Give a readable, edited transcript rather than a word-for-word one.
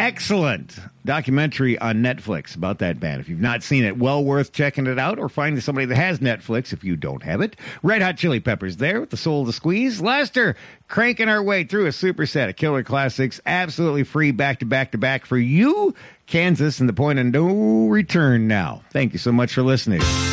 excellent documentary on Netflix about that band. If you've not seen it, well worth checking it out or finding somebody that has Netflix if you don't have it. Red Hot Chili Peppers there with the Soul of the Squeeze. Lester cranking our way through a superset of killer classics, absolutely free back to back to back for you. Kansas and the point of no return now. Thank you so much for listening.